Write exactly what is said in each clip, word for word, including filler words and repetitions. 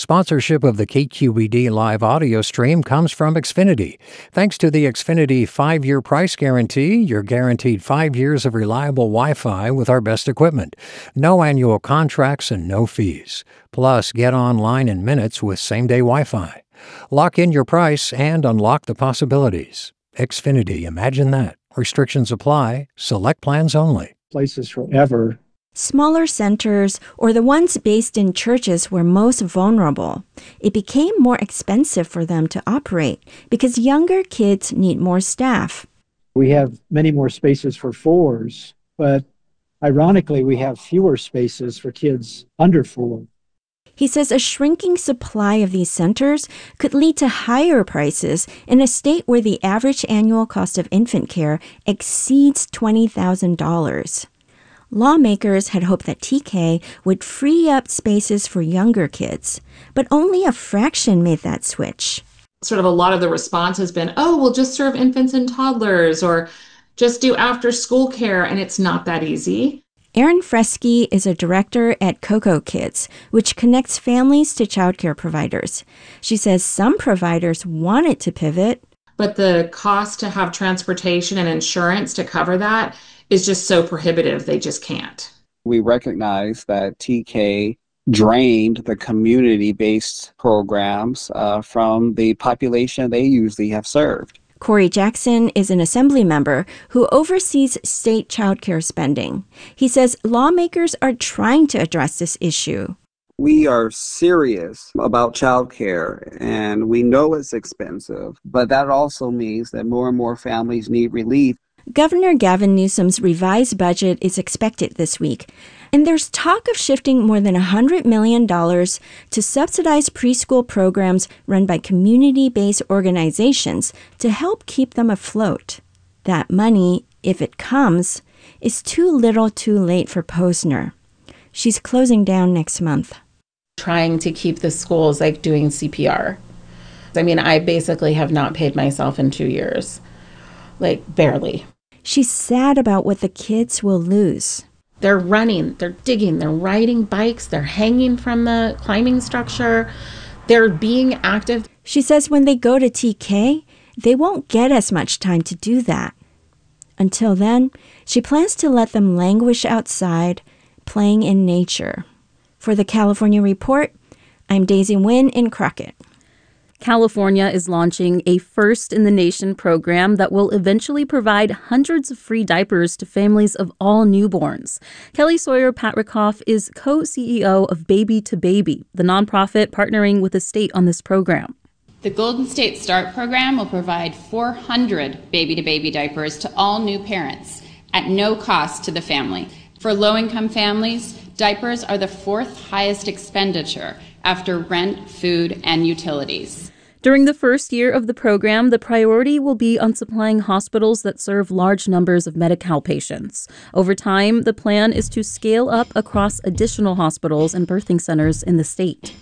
Sponsorship of the K Q E D live audio stream comes from Xfinity. Thanks to the Xfinity five-year price guarantee, you're guaranteed five years of reliable Wi-Fi with our best equipment. No annual contracts and no fees. Plus, get online in minutes with same-day Wi-Fi. Lock in your price and unlock the possibilities. Xfinity, imagine that. Restrictions apply. Select plans only. Places forever. Smaller centers, or the ones based in churches, were most vulnerable. It became more expensive for them to operate because younger kids need more staff. We have many more spaces for fours, but ironically, we have fewer spaces for kids under four. He says a shrinking supply of these centers could lead to higher prices in a state where the average annual cost of infant care exceeds twenty thousand dollars. Lawmakers had hoped that T K would free up spaces for younger kids, but only a fraction made that switch. Sort of a lot of the response has been, oh, we'll just serve infants and toddlers or just do after-school care, and it's not that easy. Erin Fresky is a director at Cocoa Kids, which connects families to childcare providers. She says some providers wanted to pivot, but the cost to have transportation and insurance to cover that is just so prohibitive, they just can't. We recognize that T K drained the community-based programs uh, from the population they usually have served. Corey Jackson is an assembly member who oversees state child care spending. He says lawmakers are trying to address this issue. We are serious about child care, and we know it's expensive, but that also means that more and more families need relief. Governor Gavin Newsom's revised budget is expected this week, and there's talk of shifting more than one hundred million dollars to subsidize preschool programs run by community-based organizations to help keep them afloat. That money, if it comes, is too little too late for Posner. She's closing down next month. Trying to keep the schools like doing C P R. I mean, I basically have not paid myself in two years, like barely. She's sad about what the kids will lose. They're running, they're digging, they're riding bikes, they're hanging from the climbing structure, they're being active. She says when they go to T K, they won't get as much time to do that. Until then, she plans to let them languish outside, playing in nature. For the California Report, I'm Daisy Nguyen in Crockett. California is launching a first-in-the-nation program that will eventually provide hundreds of free diapers to families of all newborns. Kelly Sawyer Patricoff is co-C E O of Baby to Baby, the nonprofit partnering with the state on this program. The Golden State START program will provide four hundred baby-to-baby diapers to all new parents at no cost to the family. For low-income families, diapers are the fourth highest expenditure after rent, food, and utilities. During the first year of the program, the priority will be on supplying hospitals that serve large numbers of Medi-Cal patients. Over time, the plan is to scale up across additional hospitals and birthing centers in the state.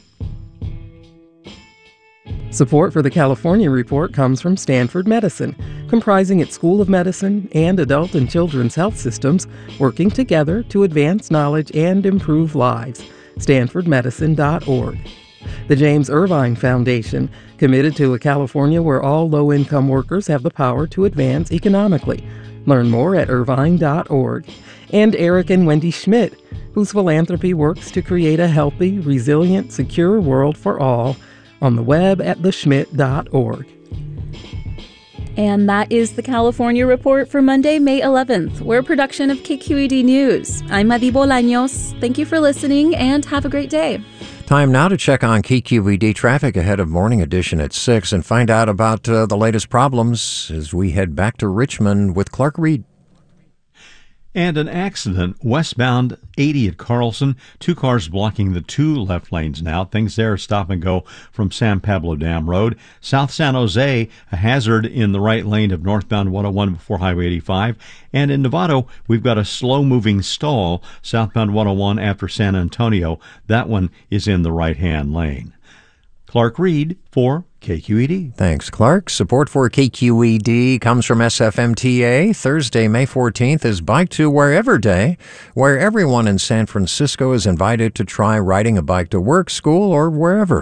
Support for the California Report comes from Stanford Medicine, comprising its School of Medicine and adult and children's health systems, working together to advance knowledge and improve lives. stanford medicine dot org. The James Irvine Foundation, committed to a California where all low-income workers have the power to advance economically. Learn more at irvine dot org. And Eric and Wendy Schmidt, whose philanthropy works to create a healthy, resilient, secure world for all, on the web at the schmidt dot org. And that is the California Report for Monday, May eleventh. We're a production of K Q E D News. I'm Madi Bolaños. Thank you for listening and have a great day. Time now to check on K Q E D traffic ahead of Morning Edition at six and find out about uh, the latest problems as we head back to Richmond with Clark Reed. And an accident westbound eighty at Carlson. Two cars blocking the two left lanes now. Things there stop and go from San Pablo Dam Road. South San Jose, a hazard in the right lane of northbound one oh one before Highway eighty-five. And in Novato, we've got a slow-moving stall southbound one oh one after San Antonio. That one is in the right-hand lane. Clark Reed for K Q E D. Thanks, Clark. Support for K Q E D comes from S F M T A. Thursday, May fourteenth is Bike to Wherever Day, where everyone in San Francisco is invited to try riding a bike to work, school, or wherever.